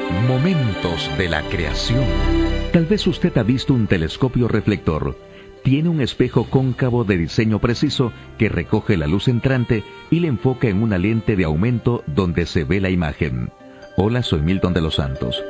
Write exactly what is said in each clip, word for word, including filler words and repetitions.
Momentos de la creación. Tal vez usted ha visto un telescopio reflector. Tiene un espejo cóncavo de diseño preciso que recoge la luz entrante y le enfoca en una lente de aumento donde se ve la imagen. Hola, soy Milton de los Santos.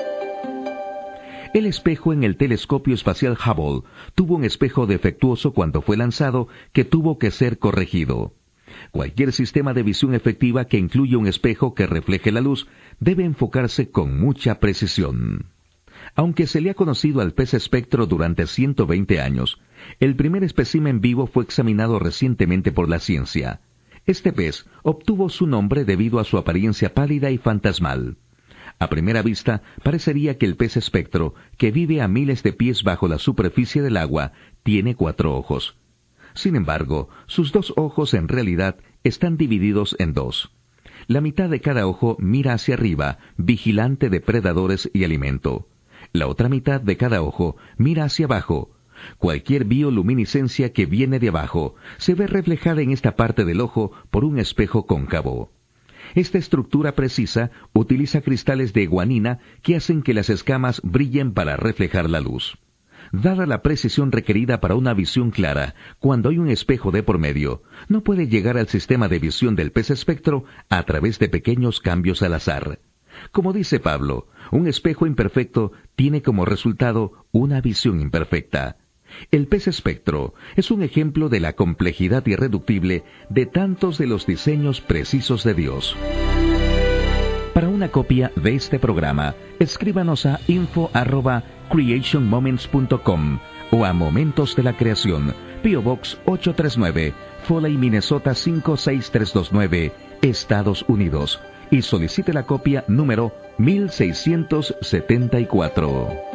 El espejo en el telescopio espacial Hubble tuvo un espejo defectuoso cuando fue lanzado que tuvo que ser corregido. Cualquier sistema de visión efectiva que incluya un espejo que refleje la luz debe enfocarse con mucha precisión. Aunque se le ha conocido al pez espectro durante ciento veinte años, el primer espécimen vivo fue examinado recientemente por la ciencia. Este pez obtuvo su nombre debido a su apariencia pálida y fantasmal. A primera vista, parecería que el pez espectro, que vive a miles de pies bajo la superficie del agua, tiene cuatro ojos. Sin embargo, sus dos ojos en realidad están divididos en dos. La mitad de cada ojo mira hacia arriba, vigilante de predadores y alimento. La otra mitad de cada ojo mira hacia abajo. Cualquier bioluminiscencia que viene de abajo se ve reflejada en esta parte del ojo por un espejo cóncavo. Esta estructura precisa utiliza cristales de guanina que hacen que las escamas brillen para reflejar la luz. Dada la precisión requerida para una visión clara, cuando hay un espejo de por medio, no puede llegar al sistema de visión del pez espectro a través de pequeños cambios al azar. Como dice Pablo, un espejo imperfecto tiene como resultado una visión imperfecta. El pez espectro es un ejemplo de la complejidad irreductible de tantos de los diseños precisos de Dios. Para una copia de este programa, escríbanos a info arroba creation moments punto com o a Momentos de la Creación, P O Box ocho tres nueve, Foley, Minnesota cinco seis tres dos nueve, Estados Unidos, y solicite la copia número mil seiscientos setenta y cuatro.